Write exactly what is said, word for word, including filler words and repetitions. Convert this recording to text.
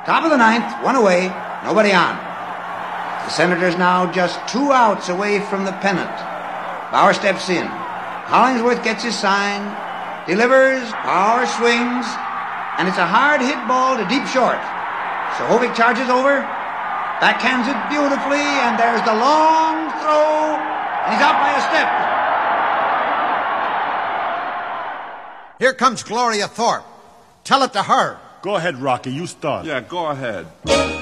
Top of the ninth, one away, nobody on. The Senators now just two outs away from the pennant. Bauer steps in. Hollingsworth gets his sign, delivers, Bauer swings, and it's a hard hit ball to deep short. Sohovic charges over, backhands it beautifully, and there's the long throw. He's out by a step. Here comes Gloria Thorpe. Tell it to her. Go ahead, Rocky. You start. Yeah, go ahead.